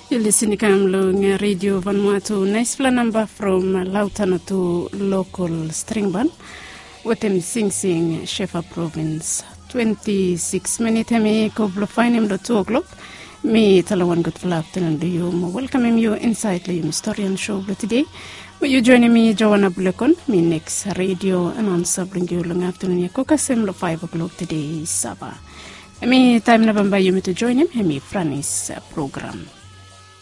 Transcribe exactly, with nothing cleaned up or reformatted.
You're listening to Radio Vanuatu. Nice fla number from Lautana to local string band. Within Sing Sing, Shefa Province. twenty-six minutes, me couple of fine him the two o'clock. Me Talawan good for afternoon to you. Welcome you inside the historian show today. Will you join me, Joanna Bulekon? Me next radio announcer bring you long afternoon. Coca Semlo five o'clock today, Saba. Me time November you me to join him. Me Franny's program.